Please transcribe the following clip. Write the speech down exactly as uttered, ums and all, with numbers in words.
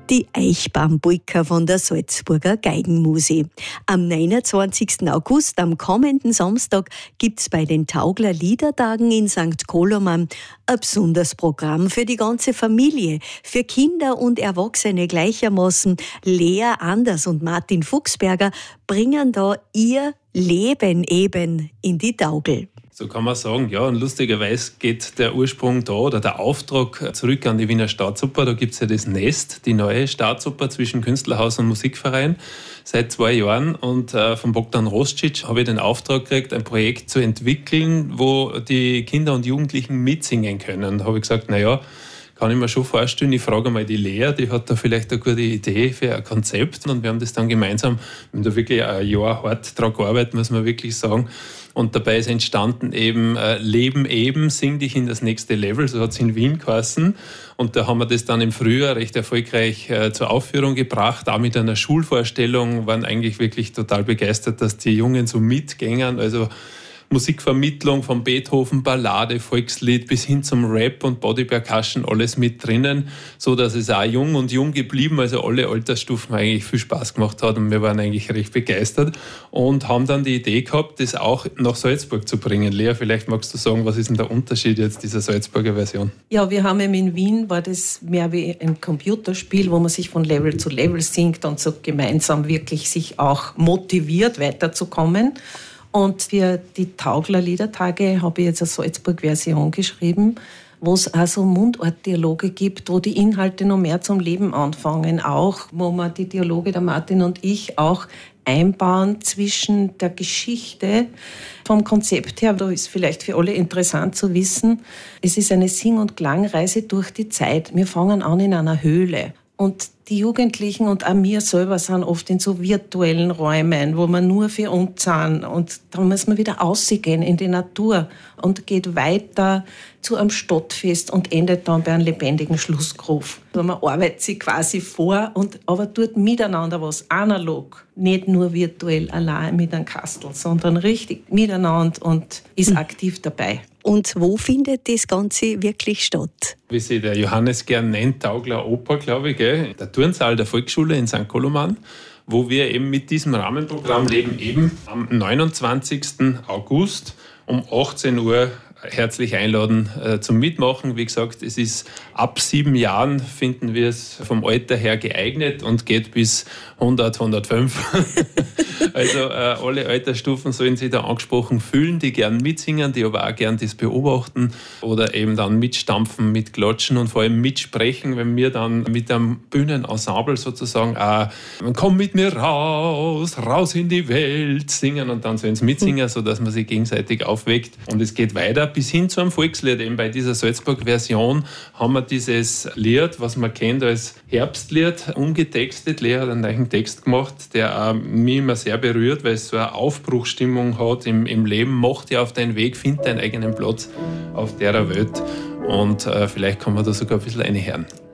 Die Eichbaum-Polka von der Salzburger Geigenmusik. Am neunundzwanzigsten August, am kommenden Samstag, gibt's bei den Taugler Liedertagen in Sankt Koloman ein besonderes Programm für die ganze Familie, für Kinder und Erwachsene gleichermaßen. Lea Anders und Martin Fuchsberger bringen da ihr Leben eben in die Taugel. So kann man sagen, ja, und lustigerweise geht der Ursprung da oder der Auftrag zurück an die Wiener Staatsoper. Da gibt es ja das Nest, die neue Staatsoper zwischen Künstlerhaus und Musikverein seit zwei Jahren. Und äh, von Bogdan Roscic habe ich den Auftrag gekriegt, ein Projekt zu entwickeln, wo die Kinder und Jugendlichen mitsingen können. Da habe ich gesagt, naja, kann ich mir schon vorstellen, ich frage mal die Lea, die hat da vielleicht eine gute Idee für ein Konzept. Und wir haben das dann gemeinsam, wir haben da wirklich ein Jahr hart daran gearbeitet, muss man wirklich sagen. Und dabei ist entstanden eben äh, Leben eben, sing dich in das nächste Level, so hat es in Wien geheißen. Und da haben wir das dann im Frühjahr recht erfolgreich äh, zur Aufführung gebracht, auch mit einer Schulvorstellung, waren eigentlich wirklich total begeistert, dass die Jungen so mitgängern, also Musikvermittlung von Beethoven, Ballade, Volkslied bis hin zum Rap und Body Percussion, alles mit drinnen, so dass es auch jung und jung geblieben, also alle Altersstufen eigentlich viel Spaß gemacht hat und wir waren eigentlich recht begeistert und haben dann die Idee gehabt, das auch nach Salzburg zu bringen. Lea, vielleicht magst du sagen, was ist denn der Unterschied jetzt dieser Salzburger Version? Ja, wir haben eben in Wien, war das mehr wie ein Computerspiel, wo man sich von Level zu Level singt und so gemeinsam wirklich sich auch motiviert, weiterzukommen. Und für die Taugler Liedertage habe ich jetzt eine Salzburg-Version geschrieben, wo es auch so Mundartdialoge gibt, wo die Inhalte noch mehr zum Leben anfangen. Auch, wo man die Dialoge, der Martin und ich, auch einbauen zwischen der Geschichte. Vom Konzept her, da ist vielleicht für alle interessant zu wissen, es ist eine Sing- und Klangreise durch die Zeit. Wir fangen an in einer Höhle. Und die Jugendlichen und auch wir selber sind oft in so virtuellen Räumen, wo man nur für uns sind. Und dann muss man wieder rausgehen in die Natur und geht weiter zu einem Stadtfest und endet dann bei einem lebendigen Schlussgruf. Also man arbeitet sich quasi vor, und aber tut miteinander was, analog. Nicht nur virtuell allein mit einem Kastel, sondern richtig miteinander und ist aktiv dabei. Und wo findet das Ganze wirklich statt? Wie sich der Johannes gern nennt, Taugler Oper, glaube ich, gell? Der Turnsaal der Volksschule in Sankt Koloman, wo wir eben mit diesem Rahmenprogramm Leben eben am neunundzwanzigsten August um achtzehn Uhr herzlich einladen äh, zum Mitmachen. Wie gesagt, es ist ab sieben Jahren, finden wir es vom Alter her geeignet und geht bis hundert, hundertfünf. Also äh, alle Altersstufen sollen sich da angesprochen fühlen, die gern mitsingen, die aber auch gern das beobachten oder eben dann mitstampfen, mitklatschen und vor allem mitsprechen, wenn wir dann mit einem Bühnenensemble sozusagen auch komm mit mir raus, raus in die Welt singen und dann sollen sie mitsingen, sodass man sich gegenseitig aufweckt. Und es geht weiter bis hin zu einem Volkslied. Eben bei dieser Salzburg-Version haben wir dieses Lied, was man kennt als Herbstlied, umgetextet. Lea hat einen neuen Text gemacht, der auch mich immer sehr berührt, weil es so eine Aufbruchsstimmung hat im, im Leben. Mach dir auf deinen Weg, find deinen eigenen Platz auf der Welt. Und äh, vielleicht kann man da sogar ein bisschen reinhören.